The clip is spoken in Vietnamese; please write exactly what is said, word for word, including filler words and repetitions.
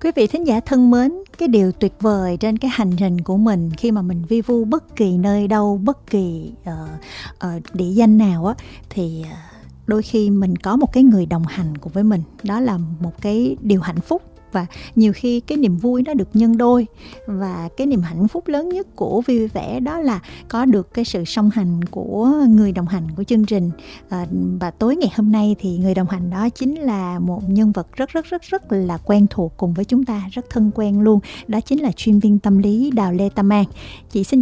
Quý vị thính giả thân mến, cái điều tuyệt vời trên cái hành trình của mình khi mà mình vi vu bất kỳ nơi đâu, bất kỳ uh, uh, địa danh nào á, thì uh, đôi khi mình có một cái người đồng hành cùng với mình. Đó là một cái điều hạnh phúc. Và nhiều khi cái niềm vui nó được nhân đôi. Và cái niềm hạnh phúc lớn nhất của Vi Vui Vẻ đó là có được cái sự song hành của người đồng hành của chương trình. à, Và tối ngày hôm nay thì người đồng hành đó chính là một nhân vật rất rất rất rất là quen thuộc cùng với chúng ta, rất thân quen luôn. Đó chính là chuyên viên tâm lý Đào Lê Tâm An. Chị xin